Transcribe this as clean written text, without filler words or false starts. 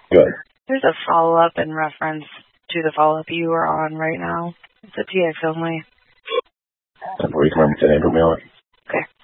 Good. There's a follow-up in reference to the follow-up you are on right now. It's a TX only. Will you come over today and put me on it? Okay.